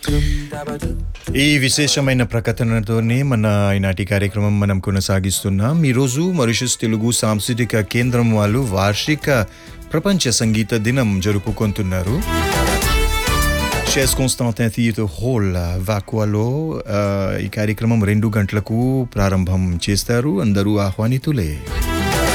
ఈ విశేషమైన ప్రకటనతోనే మన ఈనాటి కార్యక్రమం మనం కొనసాగిస్తున్నాం. ఈరోజు మారిషస్ తెలుగు సాంస్కృతిక కేంద్రం వాళ్ళు వార్షిక ప్రపంచ సంగీత దినం జరుపుకుంటున్నారు. షేస్ కాన్స్టాంటిన్ థియేటర్ హాల్ వాక్వాలో ఈ కార్యక్రమం 2 గంటలకు ప్రారంభం చేస్తారు. అందరూ ఆహ్వానితులే.